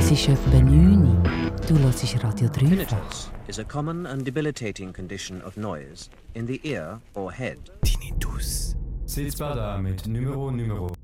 Es ist etwa 9 Uhr. Du hörst Radio Dreifach. Tinnitus is a common and debilitating condition of noise in the ear or head. Tinnitus. Sitzbar da mit Numero.